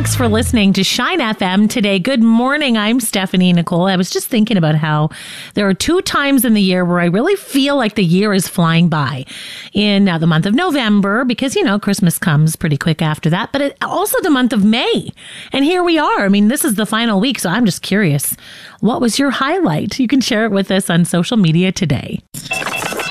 Thanks for listening to Shine FM today. Good morning. I'm Stephanie Nicole. I was just thinking about how there are 2 times in the year where I really feel like the year is flying by. In the month of November, because, Christmas comes pretty quick after that, but also the month of May. And here we are. I mean, this is the final week, so I'm just curious. What was your highlight? You can share it with us on social media today.